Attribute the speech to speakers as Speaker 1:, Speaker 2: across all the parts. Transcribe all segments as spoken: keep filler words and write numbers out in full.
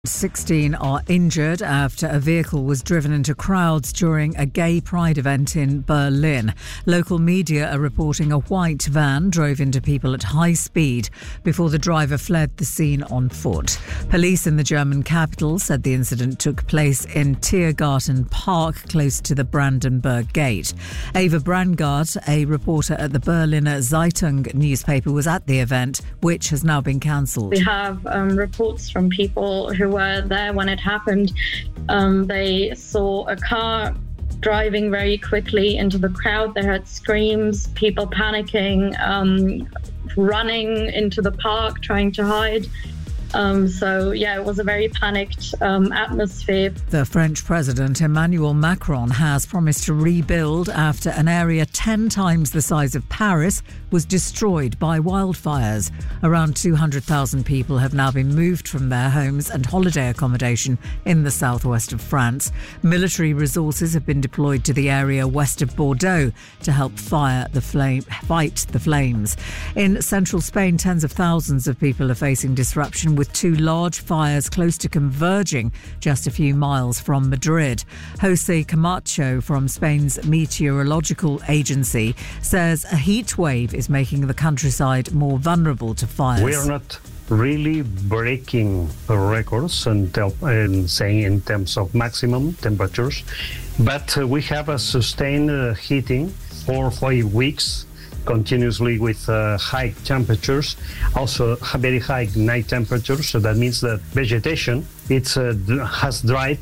Speaker 1: sixteen are injured after a vehicle was driven into crowds during a gay pride event in Berlin. Local media are reporting a white van drove into people at high speed before the driver fled the scene on foot. Police in the German capital said the incident took place in Tiergarten Park, close to the Brandenburg Gate. Ava Brandgart, a reporter at the Berliner Zeitung newspaper, was at the event, which has now been cancelled.
Speaker 2: We have um, reports from people who were there when it happened. Um, they saw a car driving very quickly into the crowd. They heard screams, people panicking, um, running into the park, trying to hide. Um, so, yeah, it was a very panicked um, atmosphere.
Speaker 1: The French President Emmanuel Macron has promised to rebuild after an area ten times the size of Paris was destroyed by wildfires. Around two hundred thousand people have now been moved from their homes and holiday accommodation in the southwest of France. Military resources have been deployed to the area west of Bordeaux to help fire the flame, fight the flames. In central Spain, tens of thousands of people are facing disruption with two large fires close to converging just a few miles from Madrid. Jose Camacho from Spain's meteorological agency says a heat wave is making the countryside more vulnerable to fires.
Speaker 3: We are not really breaking records and, tel- and saying in terms of maximum temperatures, but uh, we have a sustained uh, heating for five weeks continuously with uh, high temperatures, also very high night temperatures. So that means that vegetation it's uh, has dried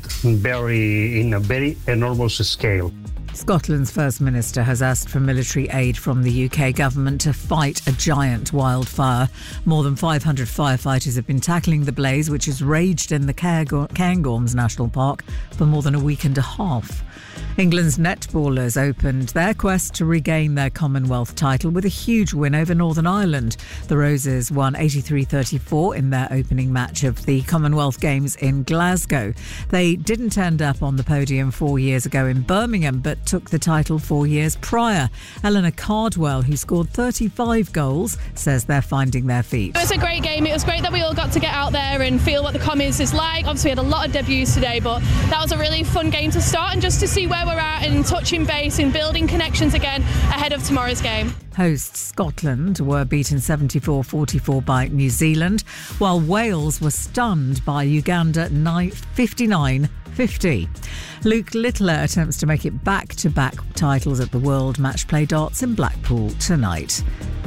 Speaker 3: very in a very enormous scale.
Speaker 1: Scotland's First Minister has asked for military aid from the U K government to fight a giant wildfire. More than five hundred firefighters have been tackling the blaze, which has raged in the Cairngorms National Park for more than a week and a half. England's netballers opened their quest to regain their Commonwealth title with a huge win over Northern Ireland. The Roses won eighty-three thirty-four in their opening match of the Commonwealth Games in Glasgow. They didn't end up on the podium four years ago in Birmingham, but took the title four years prior. Eleanor Cardwell, who scored thirty-five goals, says they're finding their feet.
Speaker 4: It was a great game. It was great that we all got to get out there and feel what the Commies is like. Obviously, we had a lot of debuts today, but that was a really fun game to start and just to see where we're at and touching base and building connections again ahead of tomorrow's game.
Speaker 1: Hosts Scotland were beaten seventy-four forty-four by New Zealand, while Wales was stunned by Uganda fifty-nine fifty. Luke Littler attempts to make it back-to-back titles at the World Match Play Darts in Blackpool tonight.